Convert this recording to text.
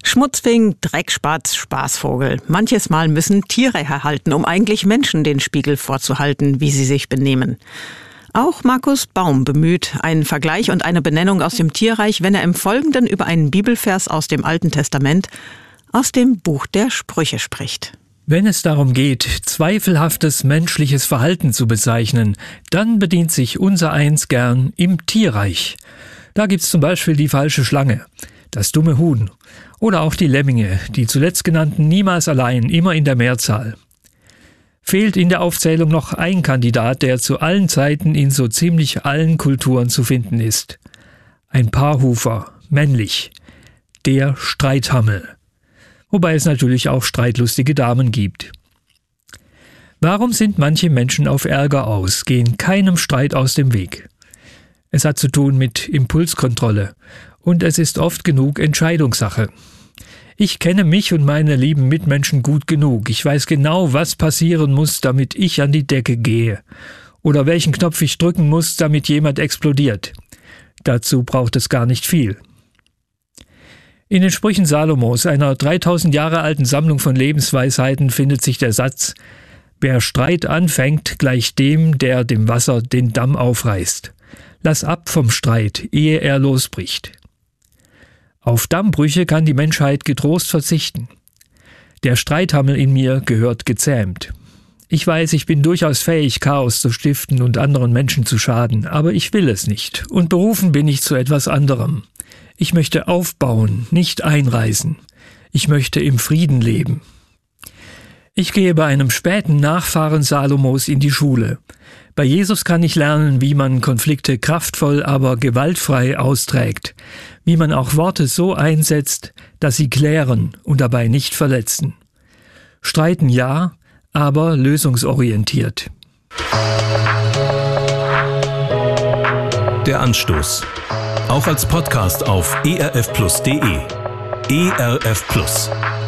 Schmutzfink, Dreckspatz, Spaßvogel. Manches Mal müssen Tiere herhalten, um eigentlich Menschen den Spiegel vorzuhalten, wie sie sich benehmen. Auch Markus Baum bemüht einen Vergleich und eine Benennung aus dem Tierreich, wenn er im Folgenden über einen Bibelvers aus dem Alten Testament, aus dem Buch der Sprüche spricht. Wenn es darum geht, zweifelhaftes menschliches Verhalten zu bezeichnen, dann bedient sich unsereins gern im Tierreich. Da gibt's zum Beispiel die falsche Schlange, das dumme Huhn oder auch die Lemminge, die zuletzt genannten niemals allein, immer in der Mehrzahl. Fehlt in der Aufzählung noch ein Kandidat, der zu allen Zeiten in so ziemlich allen Kulturen zu finden ist. Ein Paarhufer, männlich, der Streithammel. Wobei es natürlich auch streitlustige Damen gibt. Warum sind manche Menschen auf Ärger aus, gehen keinem Streit aus dem Weg? Es hat zu tun mit Impulskontrolle und es ist oft genug Entscheidungssache. Ich kenne mich und meine lieben Mitmenschen gut genug. Ich weiß genau, was passieren muss, damit ich an die Decke gehe. Oder welchen Knopf ich drücken muss, damit jemand explodiert. Dazu braucht es gar nicht viel. In den Sprüchen Salomos, einer 3000 Jahre alten Sammlung von Lebensweisheiten, findet sich der Satz: Wer Streit anfängt, gleicht dem, der dem Wasser den Damm aufreißt. Lass ab vom Streit, ehe er losbricht. Auf Dammbrüche kann die Menschheit getrost verzichten. Der Streithammel in mir gehört gezähmt. Ich weiß, ich bin durchaus fähig, Chaos zu stiften und anderen Menschen zu schaden, aber ich will es nicht. Und berufen bin ich zu etwas anderem. Ich möchte aufbauen, nicht einreißen. Ich möchte im Frieden leben. Ich gehe bei einem späten Nachfahren Salomos in die Schule. Bei Jesus kann ich lernen, wie man Konflikte kraftvoll, aber gewaltfrei austrägt. Wie man auch Worte so einsetzt, dass sie klären und dabei nicht verletzen. Streiten ja, aber lösungsorientiert. Der Anstoß. Auch als Podcast auf erfplus.de. ERF Plus.